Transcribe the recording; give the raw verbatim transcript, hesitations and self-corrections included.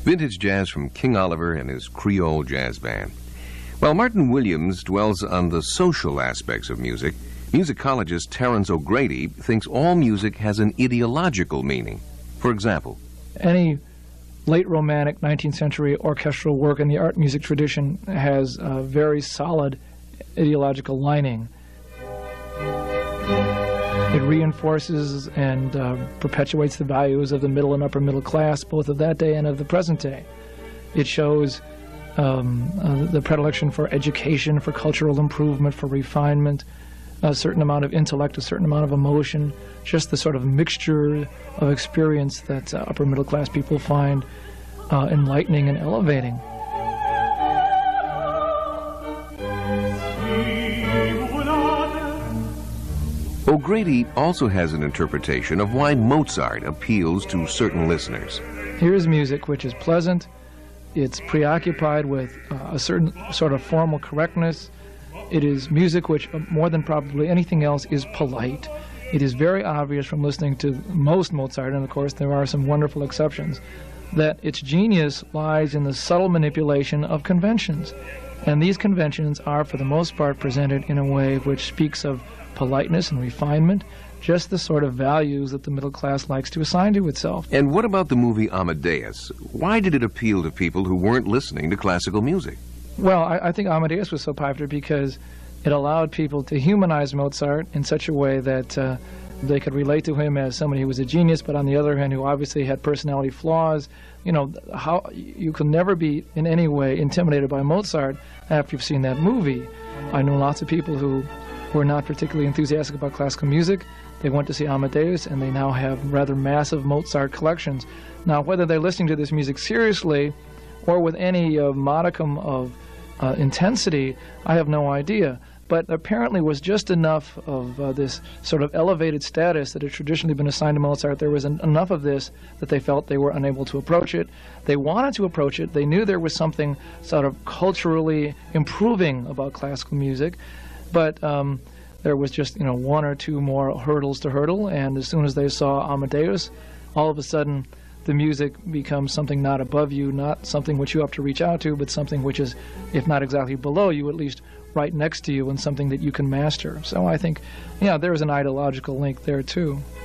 Vintage jazz from King Oliver and his Creole Jazz Band. While Martin Williams dwells on the social aspects of music, musicologist Terence O'Grady thinks all music has an ideological meaning. For example, any late Romantic nineteenth century orchestral work in the art music tradition has a very solid ideological lining. It reinforces and uh, perpetuates the values of the middle and upper middle class, both of that day and of the present day. It shows um, uh, the predilection for education, for cultural improvement, for refinement, a certain amount of intellect, a certain amount of emotion, just the sort of mixture of experience that uh, upper middle class people find uh, enlightening and elevating. O'Grady also has an interpretation of why Mozart appeals to certain listeners. Here's music which is pleasant, it's preoccupied with uh, a certain sort of formal correctness. It is music which, uh, more than probably anything else, is polite. It is very obvious from listening to most Mozart, and of course there are some wonderful exceptions, that its genius lies in the subtle manipulation of conventions. And these conventions are, for the most part, presented in a way which speaks of politeness and refinement, just the sort of values that the middle class likes to assign to itself. And what about the movie Amadeus? Why did it appeal to people who weren't listening to classical music? Well, I, I think Amadeus was so popular because it allowed people to humanize Mozart in such a way that uh, they could relate to him as somebody who was a genius, but on the other hand, who obviously had personality flaws. You know, how you can never be in any way intimidated by Mozart after you've seen that movie. I know lots of people who were not particularly enthusiastic about classical music. They went to see Amadeus, and they now have rather massive Mozart collections. Now, whether they're listening to this music seriously or with any uh, modicum of uh, intensity, I have no idea. But apparently was just enough of uh, this sort of elevated status that had traditionally been assigned to Mozart. There was an, enough of this that they felt they were unable to approach it. They wanted to approach it. They knew there was something sort of culturally improving about classical music, but um, there was just, you know, one or two more hurdles to hurdle, and as soon as they saw Amadeus, all of a sudden the music becomes something not above you, not something which you have to reach out to, but something which is, if not exactly below you, at least right next to you, and something that you can master. So I think, yeah, there is an ideological link there too.